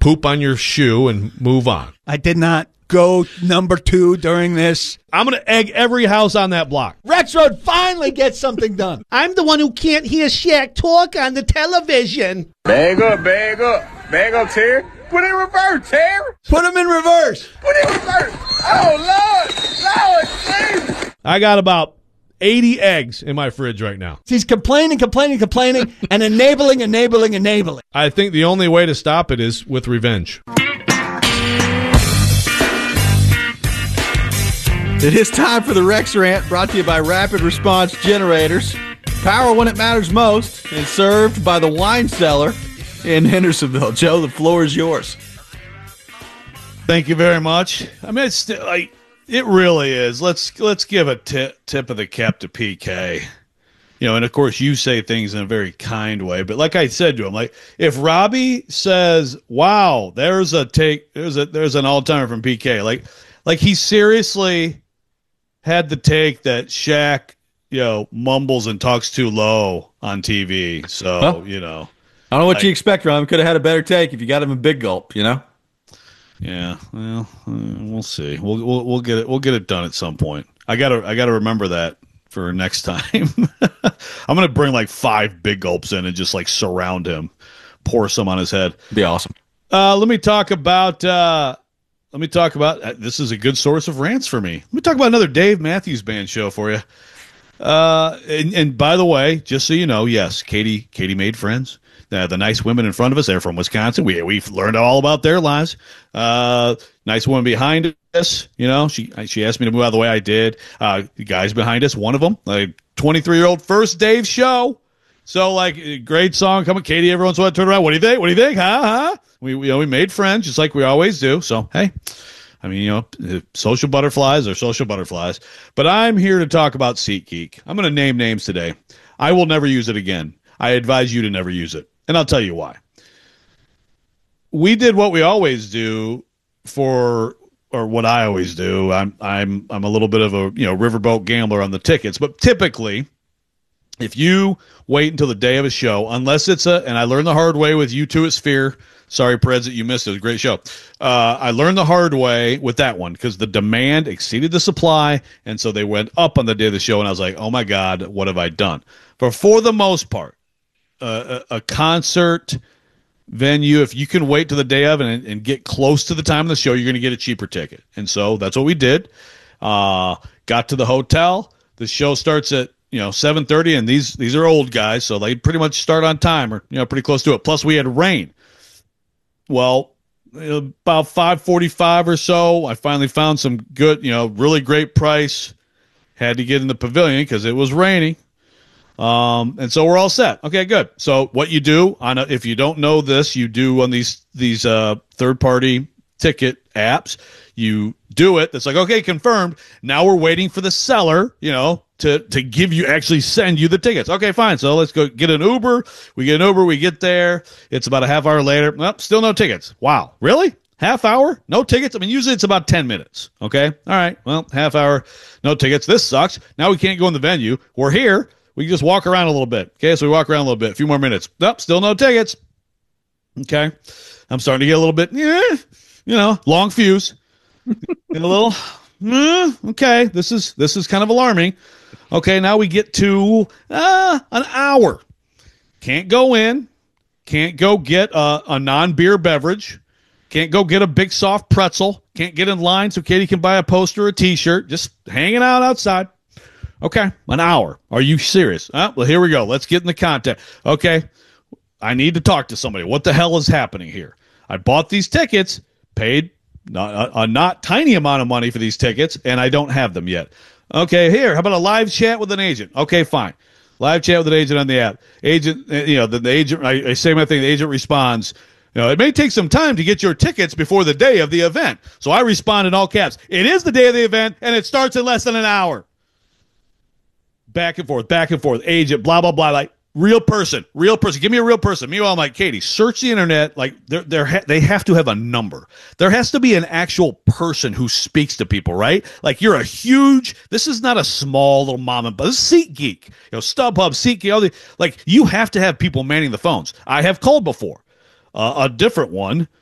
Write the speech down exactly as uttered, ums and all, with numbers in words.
poop on your shoe and move on. I did not go number two during this. I'm going to egg every house on that block. Rexroad finally gets something done. I'm the one who can't hear Shaq talk on the television. Bag up, bag up, bag up, Terry. Put it in reverse, Terry. Put him in reverse. Put it in reverse. Oh, Lord. Lord, Jesus. I got about eighty eggs in my fridge right now. He's complaining, complaining, complaining, and enabling, enabling, enabling. I think the only way to stop it is with revenge. It is time for the Rex Rant, brought to you by Rapid Response Generators. Power when it matters most, and served by the Wine Cellar in Hendersonville. Joe, the floor is yours. Thank you very much. I mean, it's still, like, it really is. Let's let's give a tip, tip of the cap to P K. You know, and of course you say things in a very kind way, but like I said to him, like if Robbie says, "Wow, there's a take, there's a there's an all-timer from P K," like like he seriously had the take that Shaq, you know, mumbles and talks too low on T V. So, well, you know. I don't know what like, you expect from him. Could have had a better take if you got him a big gulp, you know? Yeah, well, uh, we'll see. We'll, we'll we'll get it we'll get it done at some point. I got to I got to remember that for next time. I'm going to bring like five big gulps in and just like surround him. Pour some on his head. Be awesome. Uh, let me talk about uh Let me talk about uh, this is a good source of rants for me. Let me talk about another Dave Matthews Band show for you. Uh, and, and by the way, just so you know, yes, Katie Katie made friends. Uh, the nice women in front of us, they're from Wisconsin. We we've learned all about their lives. Uh, nice woman behind us, you know. She she asked me to move out of the way. I did. Uh, the guys behind us, one of them, like twenty-three year old first Dave show. So like, great song coming, Katie. Everyone's want to turn around. What do you think? What do you think? Huh? Huh? We, we, you know, we made friends just like we always do. So, hey, I mean, you know, social butterflies are social butterflies. But I'm here to talk about SeatGeek. I'm going to name names today. I will never use it again. I advise you to never use it. And I'll tell you why. We did what we always do for, or what I always do. I'm, I'm, I'm a little bit of a, you know, riverboat gambler on the tickets. But typically, if you wait until the day of a show, unless it's a, and I learned the hard way with U two at Sphere. Sorry, Preds, that you missed it. It was a great show. Uh, I learned the hard way with that one because the demand exceeded the supply, and so they went up on the day of the show, and I was like, oh, my God, what have I done? But for the most part, uh, a, a concert venue, if you can wait to the day of and, and get close to the time of the show, you're going to get a cheaper ticket. And so that's what we did. Uh, got to the hotel. The show starts at, you know, seven thirty, and these these are old guys, so they pretty much start on time or, you know, pretty close to it. Plus, we had rain. Well, about five forty-five or so, I finally found some good, you know, really great price. Had to get in the pavilion because it was raining. Um, and so we're all set. Okay, good. So what you do on a, if you don't know this, you do on these these uh, third-party ticket apps, you do it. It's like, okay, confirmed. Now we're waiting for the seller, you know, to, to give you, actually send you the tickets. Okay, fine. So let's go get an Uber. We get an Uber. We get there. It's about a half hour later. Nope, still no tickets. Wow. Really? Half hour? No tickets? I mean, usually it's about ten minutes. Okay. All right. Well, half hour, no tickets. This sucks. Now we can't go in the venue. We're here. We can just walk around a little bit. Okay. So we walk around a little bit. A few more minutes. Nope, still no tickets. Okay. I'm starting to get a little bit, yeah, you know, long fuse. Get a little, eh, okay, this is this is kind of alarming. Okay, now we get to uh, an hour. Can't go in. Can't go get a, a non-beer beverage. Can't go get a big soft pretzel. Can't get in line so Katie can buy a poster or a T-shirt. Just hanging out outside. Okay, an hour. Are you serious? Uh, well, here we go. Let's get in the content. Okay, I need to talk to somebody. What the hell is happening here? I bought these tickets, paid Not, a, a not tiny amount of money for these tickets, and I don't have them yet. Okay, here, how about a live chat with an agent? Okay, fine. Live chat with an agent on the app. Agent, you know, the, the agent, I, I say my thing, the agent responds, you know, it may take some time to get your tickets before the day of the event. So I respond in all caps. It is the day of the event, and it starts in less than an hour. Back and forth, back and forth. Agent, blah, blah, blah, like, real person, real person. Give me a real person. Meanwhile, I'm like, Katie, search the internet. Like, they're, they're ha- they have to have a number. There has to be an actual person who speaks to people, right? Like, you're a huge, this is not a small little mom and pop. This is SeatGeek. You know, StubHub, SeatGeek, all the, like, you have to have people manning the phones. I have called before. Uh, a different one